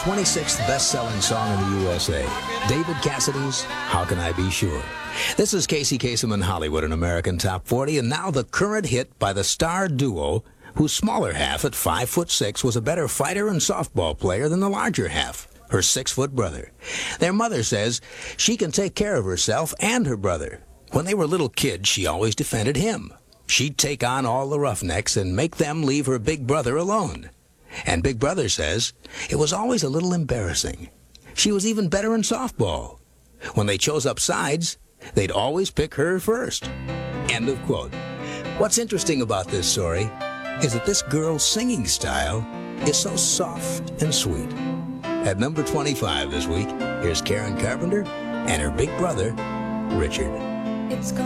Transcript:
26th best-selling song in the USA, David Cassidy's How Can I Be Sure? This is Casey Kasem in Hollywood, an American Top 40, and now the current hit by the star duo, whose smaller half at 5'6" was a better fighter and softball player than the larger half, her 6-foot brother. Their mother says she can take care of herself and her brother. When they were little kids, she always defended him. She'd take on all the roughnecks and make them leave her big brother alone. And Big Brother says it was always a little embarrassing. She was even better in softball. When they chose up sides, they'd always pick her first. End of quote. What's interesting about this story is that this girl's singing style is so soft and sweet. At number 25 this week, here's Karen Carpenter and her big brother, Richard. It's